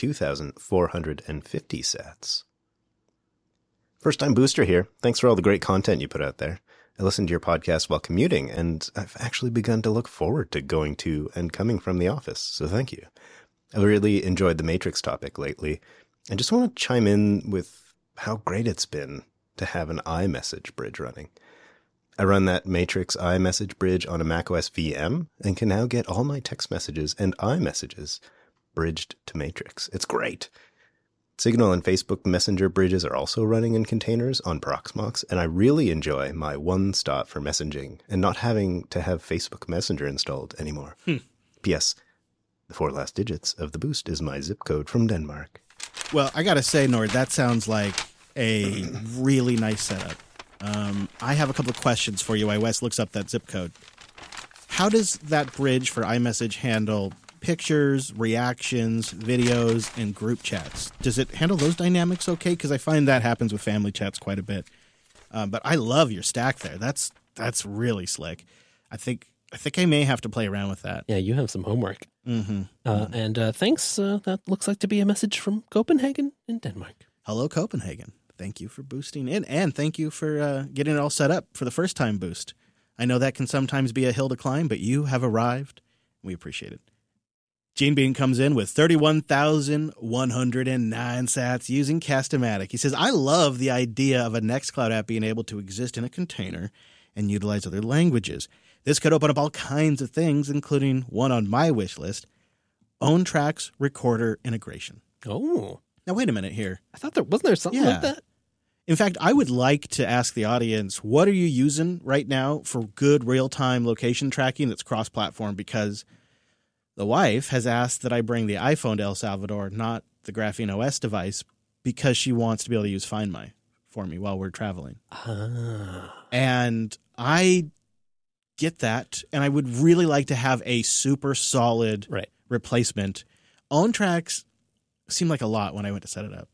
32,450 sats. First-time booster here. Thanks for all the great content you put out there. I listened to your podcast while commuting, and I've actually begun to look forward to going to and coming from the office, so thank you. I really enjoyed the Matrix topic lately, and just want to chime in with how great it's been to have an iMessage bridge running. I run that Matrix iMessage bridge on a macOS VM, and can now get all my text messages and iMessages bridged to Matrix. It's great. Signal and Facebook Messenger bridges are also running in containers on Proxmox, and I really enjoy my one stop for messaging and not having to have Facebook Messenger installed anymore. P.S. The 4 last digits of the boost is my zip code from Denmark. Well, I got to say, Nord, that sounds like a really nice setup. I have a couple of questions for you while Wes looks up that zip code. How does that bridge for iMessage handle pictures, reactions, videos, and group chats? Does it handle those dynamics okay? Because I find that happens with family chats quite a bit. But I love your stack there. That's really slick. I think I may have to play around with that. Yeah, you have some homework. Mm-hmm. And thanks. That looks like to be a message from Copenhagen in Denmark. Hello, Copenhagen. Thank you for boosting in, and thank you for getting it all set up for the first-time boost. I know that can sometimes be a hill to climb, but you have arrived. We appreciate it. Gene Bean comes in with 31,109 sats using Cast-O-Matic. He says, I love the idea of a Nextcloud app being able to exist in a container and utilize other languages. This could open up all kinds of things, including one on my wish list, OwnTrack's recorder integration. Oh. Now, wait a minute here. I thought wasn't there something like that? In fact, I would like to ask the audience, what are you using right now for good real-time location tracking that's cross-platform? Because the wife has asked that I bring the iPhone to El Salvador, not the Graphene OS device, because she wants to be able to use Find My for me while we're traveling. And I get that, and I would really like to have a super solid replacement. OwnTracks seemed like a lot when I went to set it up.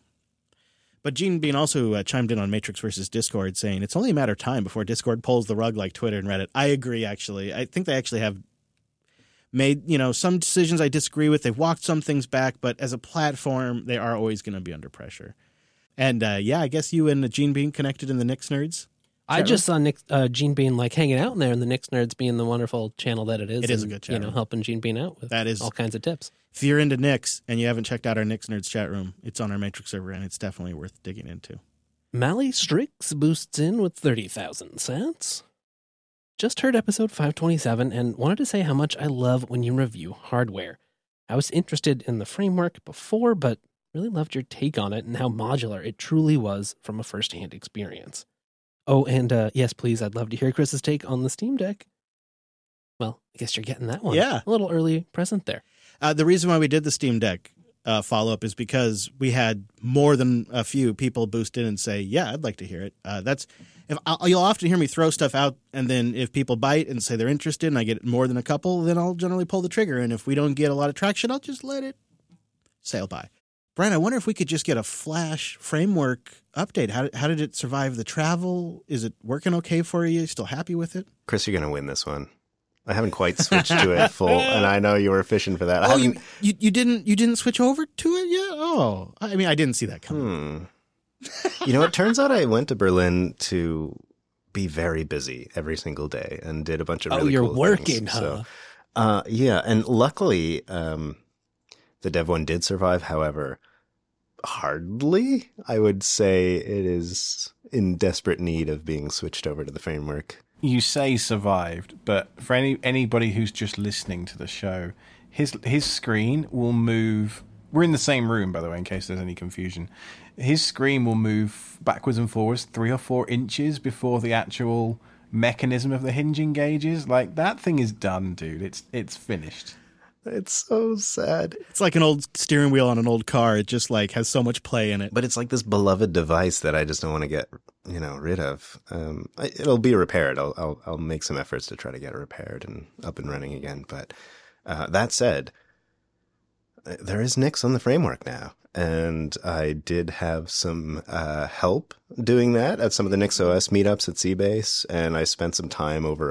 But Gene Bean also chimed in on Matrix versus Discord, saying it's only a matter of time before Discord pulls the rug like Twitter and Reddit. I agree, actually. I think they actually have made, some decisions I disagree with. They've walked some things back, but as a platform, they are always going to be under pressure. And I guess you and Gene Bean connected in the Knicks Nerds. I just saw Gene Bean hanging out in there, and the Knicks Nerds being the wonderful channel that it is. It is a good channel. Helping Gene Bean out with all kinds of tips. If you're into Knicks and you haven't checked out our Knicks Nerds chat room, it's on our Matrix server, and it's definitely worth digging into. Mally Strix boosts in with 30,000 cents. Just heard episode 527 and wanted to say how much I love when you review hardware. I was interested in the framework before, but really loved your take on it and how modular it truly was from a first-hand experience. Oh, and yes, please, I'd love to hear Chris's take on the Steam Deck. Well, I guess you're getting that one. Yeah. A little early present there. The reason why we did the Steam Deck follow-up is because we had more than a few people boost in and say, yeah, I'd like to hear it. You'll often hear me throw stuff out, and then if people bite and say they're interested and I get more than a couple, then I'll generally pull the trigger. And if we don't get a lot of traction, I'll just let it sail by. Brian, I wonder if we could just get a Flash framework update. How did it survive the travel? Is it working okay for you? Still happy with it? Chris, you're going to win this one. I haven't quite switched to it full, and I know you were fishing for that. You didn't switch over to it yet? Oh, I mean, I didn't see that coming. It turns out I went to Berlin to be very busy every single day and did a bunch of really cool things. Oh, you're working, huh? So, and luckily, the Dev one did survive. However, hardly. I would say it is in desperate need of being switched over to the framework. You say survived, but for anybody who's just listening to the show, his screen will move. We're in the same room, by the way, in case there's any confusion. His screen will move backwards and forwards 3 or 4 inches before the actual mechanism of the hinge engages. Like, that thing is done, dude. It's finished. It's so sad. It's like an old steering wheel on an old car. It just has so much play in it. But it's like this beloved device that I just don't want to get, rid of. It'll be repaired. I'll make some efforts to try to get it repaired and up and running again. But that said, there is Nix on the framework now. And I did have some help doing that at some of the NixOS meetups at Seabase. And I spent some time over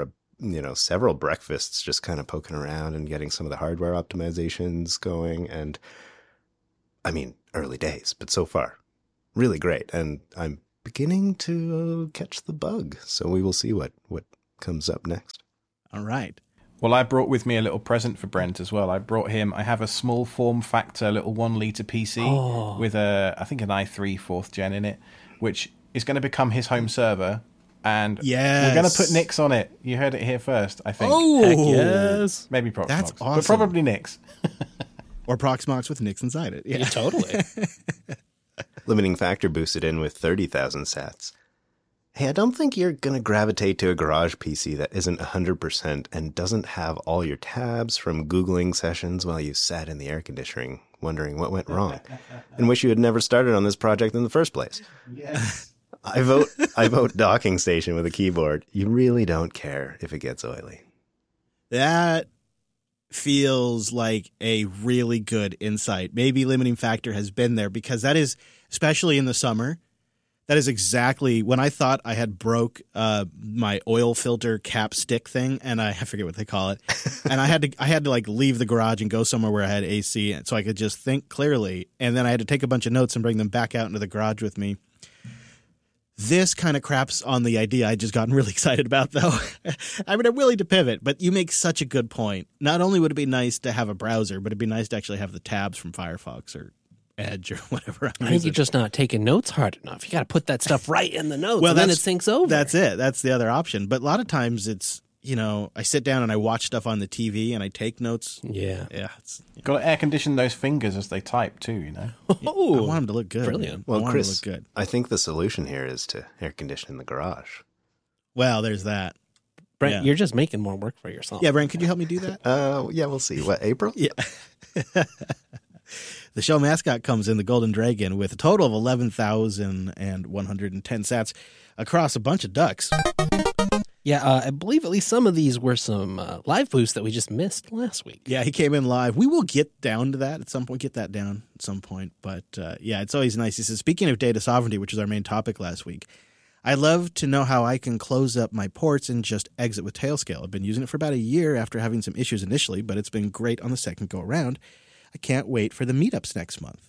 several breakfasts just kind of poking around and getting some of the hardware optimizations going. And I mean, early days, but so far, really great. And I'm beginning to catch the bug. So we will see what comes up next. All right. Well, I brought with me a little present for Brent as well. I have a small form factor little 1 litre PC with I think an i3 4th gen in it, which is going to become his home server. And we're going to put Nix on it. You heard it here first, I think. Oh, heck yes. Maybe Proxmox. That's awesome. But probably Nix. Or Proxmox with Nix inside it. Yeah, totally. Limiting factor boosted in with 30,000 sats. Hey, I don't think you're going to gravitate to a garage PC that isn't 100% and doesn't have all your tabs from Googling sessions while you sat in the air conditioning wondering what went wrong and wish you had never started on this project in the first place. Yes. I vote docking station with a keyboard. You really don't care if it gets oily. That feels like a really good insight. Maybe limiting factor has been there because that is, especially in the summer, that is exactly when I thought I had broke my oil filter cap stick thing, and I forget what they call it. And I had to like leave the garage and go somewhere where I had AC, so I could just think clearly. And then I had to take a bunch of notes and bring them back out into the garage with me. This kind of craps on the idea I just gotten really excited about, though. I mean, I'm willing to pivot, but you make such a good point. Not only would it be nice to have a browser, but it'd be nice to actually have the tabs from Firefox or Edge or whatever. I think you're just not taking notes hard enough. You got to put that stuff right in the notes, well, and then it syncs over. That's it. That's the other option. But a lot of times it's, I sit down and I watch stuff on the TV and I take notes. Yeah. Yeah. Got to air condition those fingers as they type too, Oh, I want them to look good. Brilliant. Well, I want Chris, them to look good. I think the solution here is to air condition the garage. Well, there's that. Brent, Yeah. you're just making more work for yourself. Yeah, Brent, could you help me do that? Yeah, we'll see. What, April? Yeah. The show mascot comes in, the Golden Dragon, with a total of 11,110 sats across a bunch of ducks. Yeah, I believe at least some of these were some live boosts that we just missed last week. Yeah, he came in live. We will get down to that at some point, get that down at some point. But yeah, it's always nice. He says, speaking of data sovereignty, which is our main topic last week, I'd love to know how I can close up my ports and just exit with Tailscale. I've been using it for about a year after having some issues initially, but it's been great on the second go around. I can't wait for the meetups next month.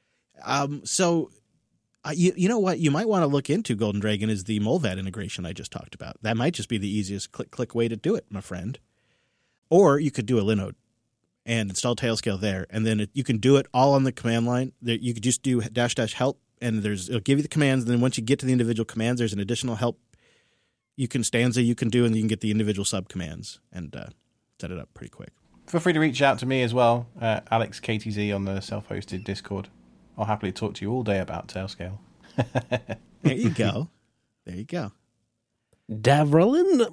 You know what? You might want to look into Golden Dragon is the Molvat integration I just talked about. That might just be the easiest click way to do it, my friend. Or you could do a Linode and install Tailscale there, and then you can do it all on the command line. You could just do --help, and it'll give you the commands. And then once you get to the individual commands, there's an additional help stanza you can do, and you can get the individual sub commands and set it up pretty quick. Feel free to reach out to me as well, Alex KTZ on the self-hosted Discord. I'll happily talk to you all day about Tailscale. There you go. There you go. Davrolin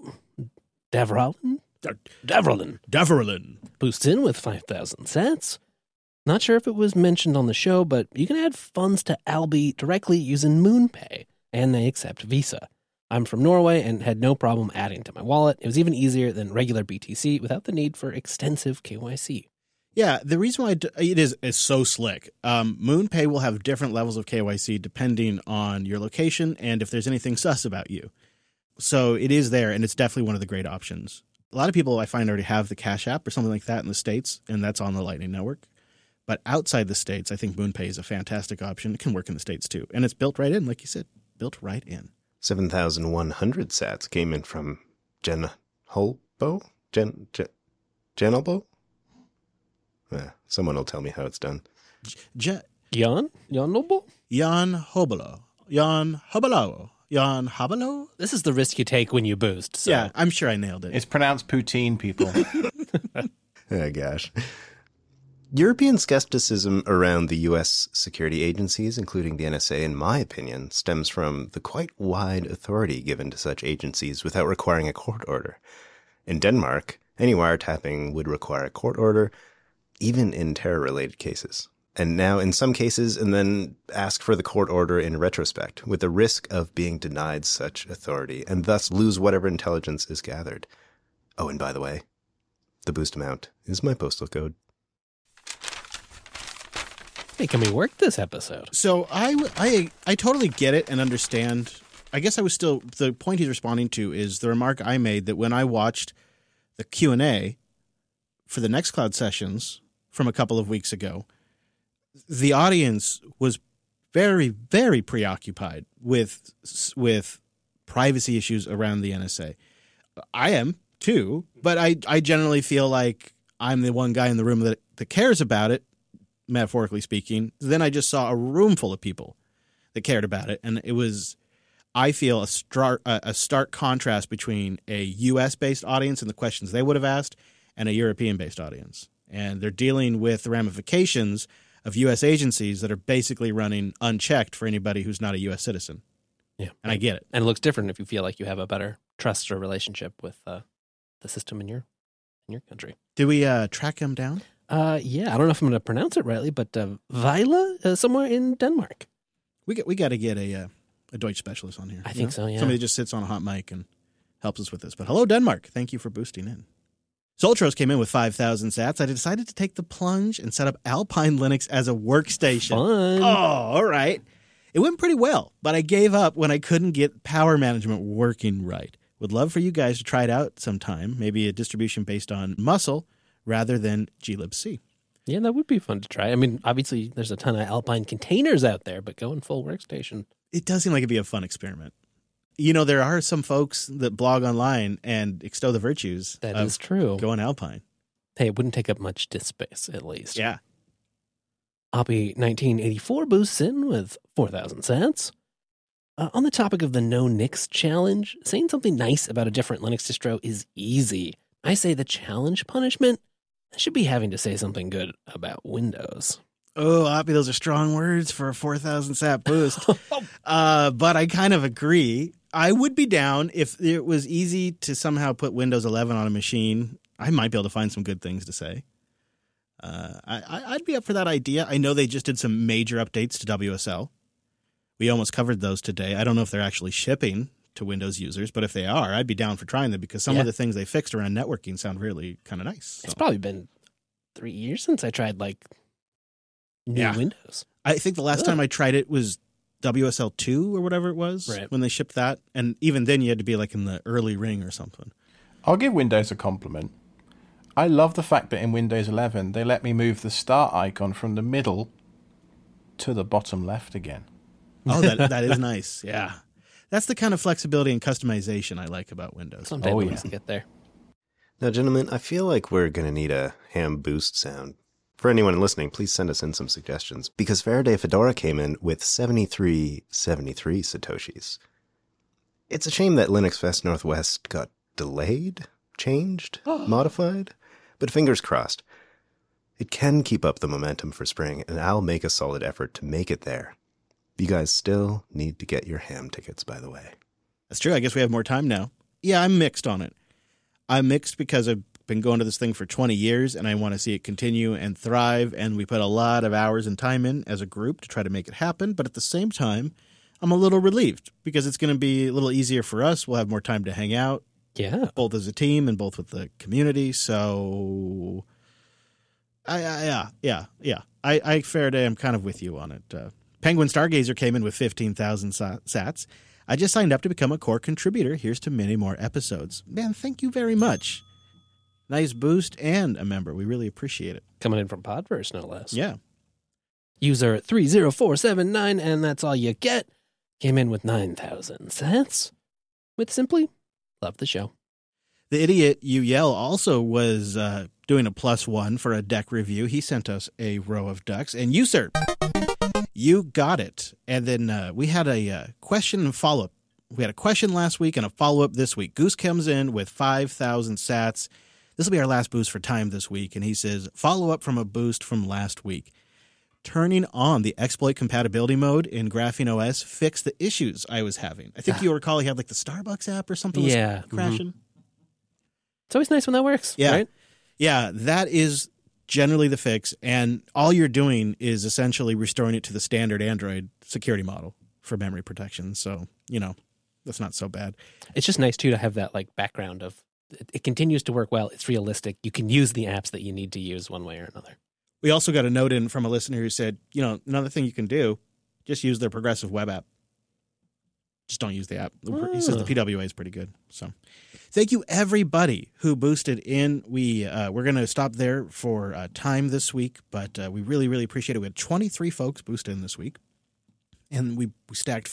boosts in with 5,000 sats. Not sure if it was mentioned on the show, but you can add funds to Alby directly using MoonPay, and they accept Visa. I'm from Norway and had no problem adding to my wallet. It was even easier than regular BTC without the need for extensive KYC. Yeah, the reason why it is so slick. MoonPay will have different levels of KYC depending on your location and if there's anything sus about you. So it is there, and it's definitely one of the great options. A lot of people I find already have the Cash App or something like that in the States, and that's on the Lightning Network. But outside the States, I think MoonPay is a fantastic option. It can work in the States too, and it's built right in, like you said, built right in. 7,100 sats came in from Jen Holbo? Jenelbo? Someone will tell me how it's done. Jan Noble? Jan Hobolo. This is the risk you take when you boost. So. Yeah, I'm sure I nailed it. It's pronounced poutine, people. Oh, gosh. European skepticism around the U.S. security agencies, including the NSA, in my opinion, stems from the quite wide authority given to such agencies without requiring a court order. In Denmark, any wiretapping would require a court order, even in terror-related cases. And now, in some cases, and then ask for the court order in retrospect, with the risk of being denied such authority, and thus lose whatever intelligence is gathered. Oh, and by the way, the boost amount is my postal code. Making me work this episode. So I totally get it and understand. I guess the point he's responding to is the remark I made that when I watched the Q&A for the Nextcloud sessions from a couple of weeks ago, the audience was very, very preoccupied with privacy issues around the NSA. I am too, but I generally feel like I'm the one guy in the room that cares about it, metaphorically speaking. Then I just saw a room full of people that cared about it, and it was, I feel, a stark contrast between a U.S.-based audience and the questions they would have asked and a European-based audience. And they're dealing with the ramifications of U.S. agencies that are basically running unchecked for anybody who's not a U.S. citizen. Yeah. And I get it. And it looks different if you feel like you have a better trust or relationship with the system in your country. Did we track him down? Yeah, I don't know if I'm going to pronounce it rightly, but Vejle, somewhere in Denmark. We got to get a Deutsch specialist on here. I think so, yeah. Somebody just sits on a hot mic and helps us with this. But hello, Denmark. Thank you for boosting in. Soltros came in with 5,000 sats. I decided to take the plunge and set up Alpine Linux as a workstation. Fun. Oh, all right. It went pretty well, but I gave up when I couldn't get power management working right. Would love for you guys to try it out sometime, maybe a distribution based on Muscle rather than glibc. Yeah, that would be fun to try. I mean, obviously, there's a ton of Alpine containers out there, but going full workstation. It does seem like it'd be a fun experiment. You know, there are some folks that blog online and extol the virtues. That is true. Going Alpine. Hey, it wouldn't take up much disk space, at least. Yeah. Oppie 1984 boosts in with 4,000 sats. On the topic of the No Nix challenge, saying something nice about a different Linux distro is easy. I say the challenge punishment, I should be having to say something good about Windows. Oh, Oppie, those are strong words for a 4,000 sat boost. But I kind of agree. I would be down if it was easy to somehow put Windows 11 on a machine. I might be able to find some good things to say. I'd be up for that idea. I know they just did some major updates to WSL. We almost covered those today. I don't know if they're actually shipping to Windows users, but if they are, I'd be down for trying them because some of the things they fixed around networking sound really kind of nice. So. It's probably been 3 years since I tried, new Windows. I think the last time I tried it was WSL 2 or whatever it was when they shipped that. And even then you had to be in the early ring or something. I'll give Windows a compliment. I love the fact that in Windows 11 they let me move the start icon from the middle to the bottom left again. Oh, that is nice. Yeah. That's the kind of flexibility and customization I like about Windows. Someday we can get there. Now, gentlemen, I feel like we're going to need a ham boost sound. For anyone listening, please send us in some suggestions, because Faraday Fedora came in with 7373 Satoshis. It's a shame that Linux Fest Northwest got delayed, changed, modified, but fingers crossed. It can keep up the momentum for spring, and I'll make a solid effort to make it there. You guys still need to get your ham tickets, by the way. That's true. I guess we have more time now. Yeah, I'm mixed on it. I'm mixed because I've been going to this thing for 20 years, and I want to see it continue and thrive, and we put a lot of hours and time in as a group to try to make it happen, but at the same time, I'm a little relieved because it's going to be a little easier for us. We'll have more time to hang out. Yeah. Both as a team and both with the community, so... I Faraday, I'm kind of with you on it. Penguin Stargazer came in with 15,000 sats. I just signed up to become a core contributor. Here's to many more episodes. Man, thank you very much. Nice boost and a member. We really appreciate it. Coming in from Podverse, no less. Yeah. User 30479, and that's all you get, came in with 9,000 sats. With simply, love the show. The idiot you yell also was doing a +1 for a deck review. He sent us a row of ducks. And you, sir, you got it. And then we had a question and follow-up. We had a question last week and a follow-up this week. Goose comes in with 5,000 sats. This will be our last boost for time this week. And he says, follow-up from a boost from last week. Turning on the exploit compatibility mode in Graphene OS fixed the issues I was having. I think you recall he had the Starbucks app or something was crashing. Mm-hmm. It's always nice when that works, right? Yeah, that is generally the fix. And all you're doing is essentially restoring it to the standard Android security model for memory protection. So, that's not so bad. It's just nice, too, to have that background of it continues to work well. It's realistic. You can use the apps that you need to use one way or another. We also got a note in from a listener who said, another thing you can do, just use their progressive web app. Just don't use the app. He says the PWA is pretty good. So thank you, everybody who boosted in. We're going to stop there for time this week, but we really, really appreciate it. We had 23 folks boost in this week, and we stacked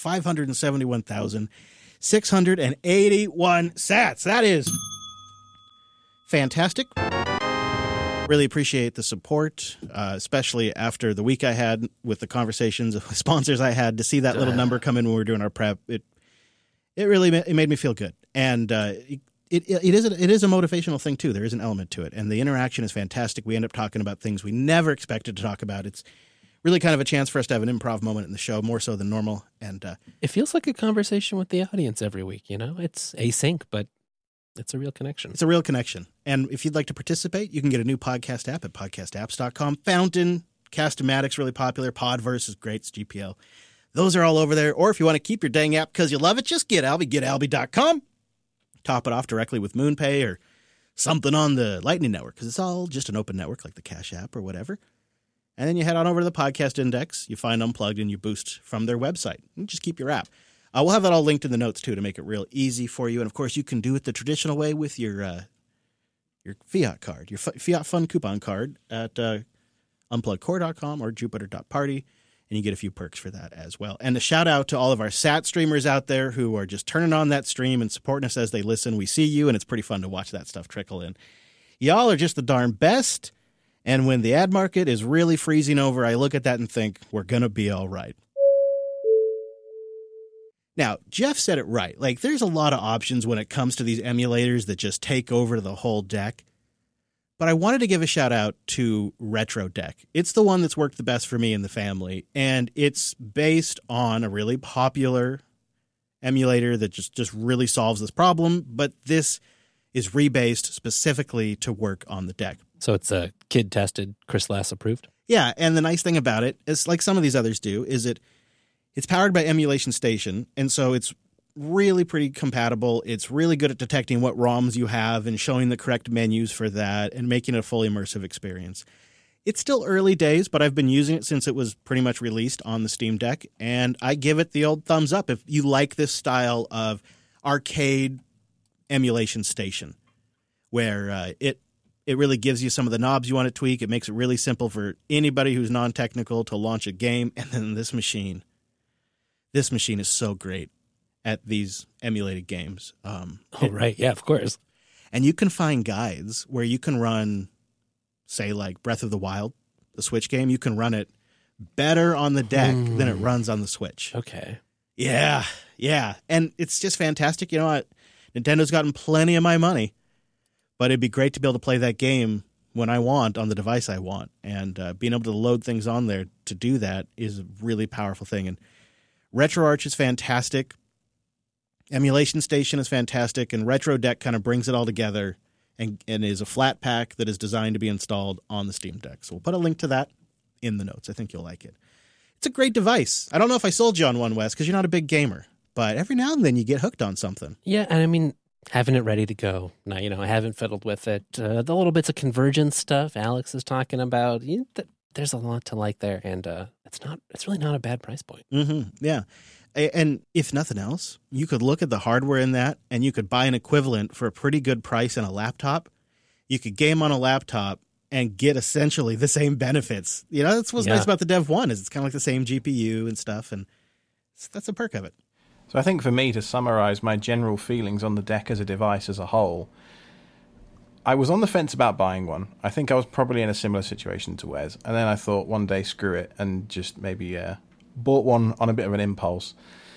571,681 sats. That is fantastic. Really appreciate the support, especially after the week I had with the conversations with sponsors I had. To see that little number come in when we were doing our prep, it really made me feel good. And it is a motivational thing too. There is an element to it, and the interaction is fantastic. We end up talking about things we never expected to talk about. It's really kind of a chance for us to have an improv moment in the show, more so than normal. And it feels like a conversation with the audience every week. You know, it's async, but it's a real connection. It's a real connection. And if you'd like to participate, you can get a new podcast app at podcastapps.com. Fountain, Cast-O-Matic's really popular. Podverse is great. It's GPL. Those are all over there. Or if you want to keep your dang app because you love it, just get Alby, getalby.com. Top it off directly with MoonPay or something on the Lightning Network, because it's all just an open network like the Cash App or whatever. And then you head on over to the Podcast Index. You find Unplugged and you boost from their website. And just keep your app. We'll have that all linked in the notes, too, to make it real easy for you. And, of course, you can do it the traditional way with your Fiat card, your Fiat Fun coupon card at unpluggedcore.com or jupiter.party, and you get a few perks for that as well. And a shout-out to all of our SAT streamers out there who are just turning on that stream and supporting us as they listen. We see you, and it's pretty fun to watch that stuff trickle in. Y'all are just the darn best, and when the ad market is really freezing over, I look at that and think, we're going to be all right. Now, Jeff said it right. Like, there's a lot of options when it comes to these emulators that just take over the whole deck. But I wanted to give a shout out to Retro Deck. It's the one that's worked the best for me and the family. And it's based on a really popular emulator that just really solves this problem. But this is rebased specifically to work on the deck. So it's a kid tested, Chris Lass approved? Yeah, and the nice thing about it is, like some of these others do, is it's powered by Emulation Station, and so it's really pretty compatible. It's really good at detecting what ROMs you have and showing the correct menus for that and making it a fully immersive experience. It's still early days, but I've been using it since it was pretty much released on the Steam Deck, and I give it the old thumbs up if you like this style of arcade Emulation Station, where it really gives you some of the knobs you want to tweak. It makes it really simple for anybody who's non-technical to launch a game, and then this machine is so great at these emulated games. Right. Yeah, of course. And you can find guides where you can run, say, like Breath of the Wild, the Switch game. You can run it better on the deck than it runs on the Switch. Okay. Yeah. And it's just fantastic. You know what? Nintendo's gotten plenty of my money, but it'd be great to be able to play that game when I want on the device I want. And being able to load things on there to do that is a really powerful thing. And RetroArch is fantastic. Emulation Station is fantastic. And Retro Deck kind of brings it all together and is a flat pack that is designed to be installed on the Steam Deck. So we'll put a link to that in the notes. I think you'll like it. It's a great device. I don't know if I sold you on one, Wes, because you're not a big gamer. But every now and then you get hooked on something. Yeah, and I mean, having it ready to go. Now, I haven't fiddled with it. The little bits of convergence stuff Alex is talking about, there's a lot to like there. And it's really not a bad price point. Mm-hmm. Yeah. And if nothing else, you could look at the hardware in that and you could buy an equivalent for a pretty good price in a laptop. You could game on a laptop and get essentially the same benefits. That's what's nice about the Dev 1 is it's kind of like the same GPU and stuff. And that's a perk of it. So I think for me, to summarize my general feelings on the deck as a device as a whole, I was on the fence about buying one. I think I was probably in a similar situation to Wes. And then I thought one day, screw it, and just maybe bought one on a bit of an impulse.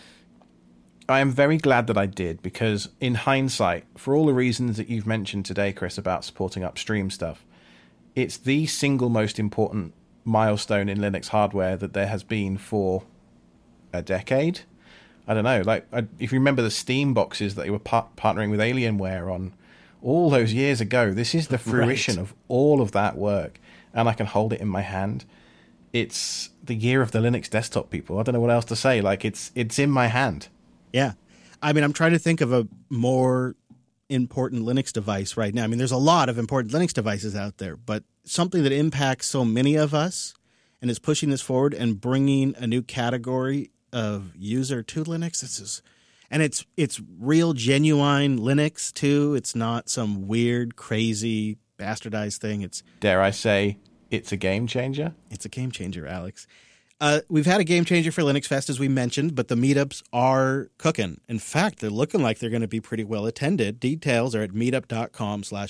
I am very glad that I did, because in hindsight, for all the reasons that you've mentioned today, Chris, about supporting upstream stuff, it's the single most important milestone in Linux hardware that there has been for a decade. I don't know, if you remember the Steam boxes that they were partnering with Alienware on all those years ago, this is the fruition of all of that work, and I can hold it in my hand. It's the year of the Linux desktop, people. I don't know what else to say. It's in my hand. Yeah. I mean, I'm trying to think of a more important Linux device right now. I mean, there's a lot of important Linux devices out there, but something that impacts so many of us and is pushing this forward and bringing a new category of user to Linux. And it's real, genuine Linux, too. It's not some weird, crazy, bastardized thing. Dare I say, it's a game changer? It's a game changer, Alex. We've had a game changer for Linux Fest, as we mentioned, but the meetups are cooking. In fact, they're looking like they're going to be pretty well attended. Details are at meetup.com/.